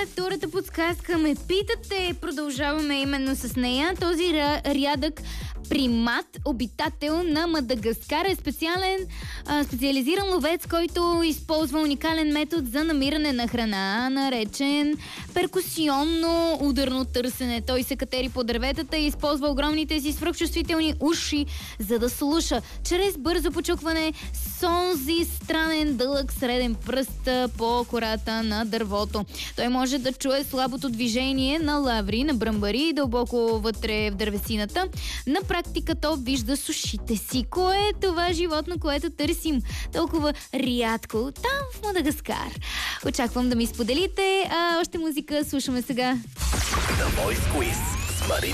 втората подсказка ме питате. Продължаваме именно с нея. Този рядък примат, обитател на Мадагаскар, е специализиран ловец, който използва уникален метод за намиране на храна, наречен перкусионно ударно търсене. Той се катери по дърветата и използва огромните си свръхчувствителни уши, за да слуша. Чрез бързо почукване с онзи странен дълъг среден пръст по кората на дървото. Той може да чуе слабото движение на лаври, на бръмбари, дълбоко вътре в дървесината. На практика то вижда с ушите си. Кое е това животно, което търсим толкова рядко там в Мадагаскар? Очаквам да ми споделите. Още музика слушаме сега. The Voice Quiz с Марина